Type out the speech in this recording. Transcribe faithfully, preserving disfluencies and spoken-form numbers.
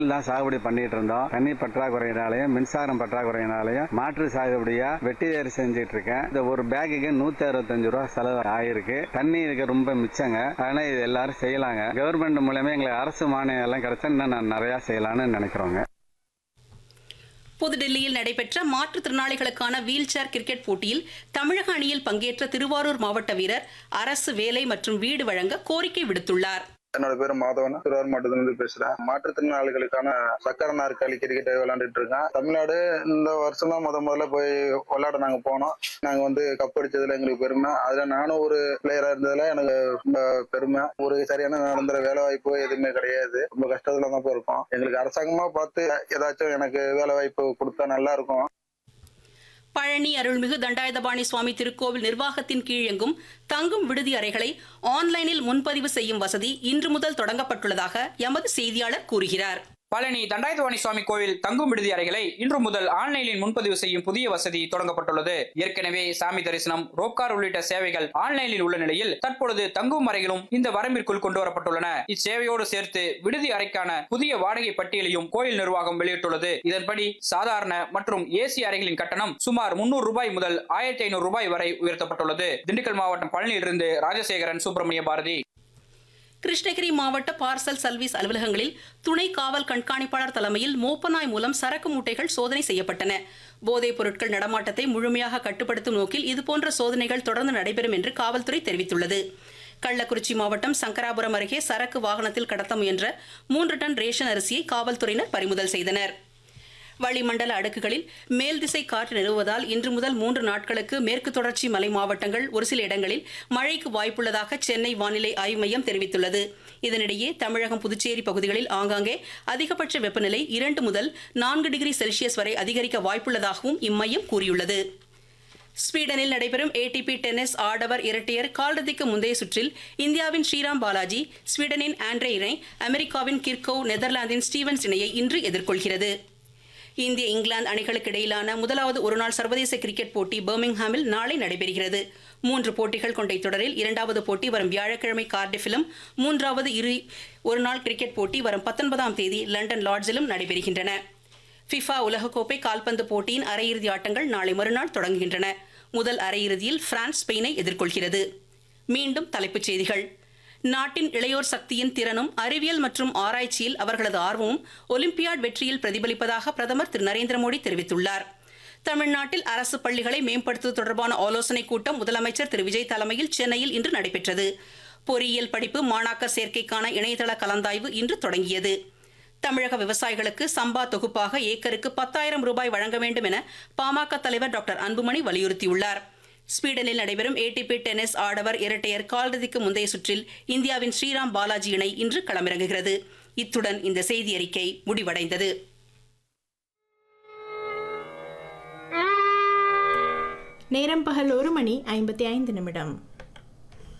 எல்லாம் சாகுபடி பண்ணிட்டு இருந்தோம். தண்ணி பற்றாக்குறையினாலையும் மின்சாரம் பற்றாக்குறையினாலையும் மாற்று சாகுபடியா வெட்டி வேறு செஞ்சுட்டு இருக்கேன். இந்த ஒரு பேக்குக்கு நூத்தி அறுபத்தஞ்சு ரூபா செலவு ஆயிருக்கு. தண்ணி இதுக்கு ரொம்ப மிச்சங்க. அதனால இது எல்லாரும் செய்யலாங்க. கவர்மெண்ட் மூலமே எங்களுக்கு அரசு மானியம் எல்லாம் கிடைச்சா இன்னும் நான் நிறைய செய்யலாம்னு நினைக்கிறோங்க. புதுடில்லியில் நடைபெற்ற மாற்றுத்திறனாளிகளுக்கான வீல் சேர் கிரிக்கெட் போட்டியில் தமிழக அணியில் பங்கேற்ற திருவாரூர் மாவட்ட வீரர் அரசு வேலை மற்றும் வீடு வழங்க கோரிக்கை விடுத்துள்ளார். என்னோட பேரு மாதவன், திருவாரூர் மாவட்டத்திலிருந்து பேசுறேன். மாற்றுத்திறனாளிகளுக்கான சக்கர நாற்காலி கிரிக்கெட் விளையாண்டுட்டு இருக்கேன். தமிழ்நாடு இந்த வருஷம் தான் முத முதல்ல போய் விளையாட நாங்க போனோம். நாங்க வந்து கப் அடிச்சதுல எங்களுக்கு பெருமை. அதுல நானும் ஒரு பிளேயரா இருந்ததுல எனக்கு ரொம்ப பெருமை. ஒரு சரியான நிரந்தர வேலை வாய்ப்பு எதுவுமே கிடையாது. ரொம்ப கஷ்டத்துல தான் இருக்கோம். எங்களுக்கு அரசாங்கமா பார்த்து ஏதாச்சும் எனக்கு வேலை வாய்ப்பு கொடுத்தா நல்லா இருக்கும். பழனி அருள்மிகு தண்டாயுதபாணி சுவாமி திருக்கோவில் நிர்வாகத்தின் கீழ் இயங்கும் தங்கும் விடுதி அறைகளை ஆன்லைனில் முன்பதிவு செய்யும் வசதி இன்று முதல் தொடங்கப்பட்டுள்ளதாக எமது செய்தியாளர் கூறுகிறார். பழனி தண்டாயுதபாணி சுவாமி கோவில் தங்கும் விடுதி அறைகளை இன்று முதல் ஆன்லைனில் முன்பதிவு செய்யும் புதிய வசதி தொடங்கப்பட்டுள்ளது. ஏற்கனவே சாமி தரிசனம், ரோப்கார் உள்ளிட்ட சேவைகள் ஆன்லைனில் உள்ள நிலையில் தற்பொழுது தங்கும் அறைகளும் இந்த வரம்பிற்குள் கொண்டு வரப்பட்டுள்ளன. இச்சேவையோடு சேர்த்து விடுதி அறைக்கான புதிய வாடகை பட்டியலையும் கோயில் நிர்வாகம் வெளியிட்டுள்ளது. இதன்படி சாதாரண மற்றும் ஏசி அறைகளின் கட்டணம் சுமார் முன்னூறு ரூபாய் முதல் ஆயிரத்தி ஐநூறு ரூபாய் வரை உயர்த்தப்பட்டுள்ளது. திண்டுக்கல் மாவட்டம் பழனியிலிருந்து ராஜசேகரன், சுப்பிரமணிய பாரதி. கிருஷ்ணகிரி மாவட்ட பார்சல் சர்வீஸ் அலுவலகங்களில் துணை காவல் கண்காணிப்பாளர் தலைமையில் மோப்பநாய் மூலம் சரக்கு மூட்டைகள் சோதனை செய்யப்பட்டன. போதைப் பொருட்கள் நடமாட்டத்தை முழுமையாக கட்டுப்படுத்தும் நோக்கில் இதுபோன்ற சோதனைகள் தொடர்ந்து நடைபெறும் என்று காவல்துறை தெரிவித்துள்ளது. கள்ளக்குறிச்சி மாவட்டம் சங்கராபுரம் அருகே சரக்கு வாகனத்தில் கடத்த முயன்ற மூன்று டன் ரேஷன் அரிசியை காவல்துறையினர் பறிமுதல் செய்தனர். வளிமண்டல அடுக்குகளில் மேல் திசை காற்று நிலவுவதால் இன்று முதல் மூன்று நாட்களுக்கு மேற்கு தொடர்ச்சி மலை மாவட்டங்கள் ஒரு சில இடங்களில் மழைக்கு வாய்ப்புள்ளதாக சென்னை வானிலை ஆய்வு மையம் தெரிவித்துள்ளது. இதனிடையே தமிழகம், புதுச்சேரி பகுதிகளில் ஆங்காங்கே அதிகபட்ச வெப்பநிலை இரண்டு முதல் நான்கு டிகிரி செல்சியஸ் வரை அதிகரிக்க வாய்ப்புள்ளதாகவும் இம்மையம் கூறியுள்ளது. ஸ்வீடனில் நடைபெறும் ஏடிபி டென்னிஸ் ஆடவர் இரட்டையர் காலிறுதிக்கு முந்தைய சுற்றில் இந்தியாவின் ஸ்ரீராம் பாலாஜி ஸ்வீடனின் ஆண்ட்ரே இணை அமெரிக்காவின் கிர்கோவ், நெதர்லாந்தின் ஸ்டீவன்ஸ் இணையை இன்று எதிர்கொள்கிறது. இந்திய இங்கிலாந்து அணிகளுக்கு இடையிலான முதலாவது ஒருநாள் சர்வதேச கிரிக்கெட் போட்டி பர்மிங்ஹாமில் நாளை நடைபெறுகிறது. மூன்று போட்டிகள் கொண்ட தொடரில் இரண்டாவது போட்டி வரும் வியாழக்கிழமை கார்டிஃபிலும், மூன்றாவது இரு ஒருநாள் கிரிக்கெட் போட்டி வரும் பத்தொன்பதாம் தேதி லண்டன் லார்ட்ஸிலும் நடைபெறுகின்றன. ஃபிஃபா உலகக்கோப்பை கால்பந்து போட்டியின் அரையிறுதி ஆட்டங்கள் நாளை மறுநாள் தொடங்குகின்றன. முதல் அரையிறுதியில் பிரான்ஸ் ஸ்பெயினை எதிர்கொள்கிறது. மீண்டும் தலைப்புச் செய்திகள். நாட்டின் இளையோர் சக்தியின் திறனும் அறிவியல் மற்றும் ஆராய்ச்சியில் அவர்களது ஆர்வமும் ஒலிம்பியாட் வெற்றியில் பிரதிபலிப்பதாக பிரதமர் திரு நரேந்திர மோடி தெரிவித்துள்ளார். தமிழ்நாட்டில் அரசு பள்ளிகளை மேம்படுத்துவது தொடர்பான ஆலோசனைக் கூட்டம் முதலமைச்சர் திரு விஜய் தலைமையில் சென்னையில் இன்று நடைபெற்றது. பொறியியல் படிப்பு மாணாக்கர் சேர்க்கைக்கான இணையதள கலந்தாய்வு இன்று தொடங்கியது. தமிழக விவசாயிகளுக்கு சம்பா தொகுப்பாக ஏக்கருக்கு பத்தாயிரம் ரூபாய் வழங்க வேண்டும் என பாமக தலைவர் டாக்டர் அன்புமணி வலியுறுத்தியுள்ளார். ஸ்வீடனில் நடைபெறும் ஏடிபி டென்னிஸ் ஆடவர் இரட்டையர் காலிறுதிக்கு முந்தைய சுற்றில் இந்தியாவின் ஸ்ரீராம் பாலாஜி இணை இன்று களமிறங்குகிறது. இத்துடன் இந்த செய்தி அறிக்கை முடிவடைந்தது. நேரம் பகல் ஒரு மணி ஐம்பத்தி ஐந்து நிமிடம்.